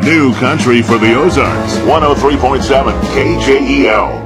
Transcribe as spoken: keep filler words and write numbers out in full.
New country for the Ozarks. one oh three point seven K J E L.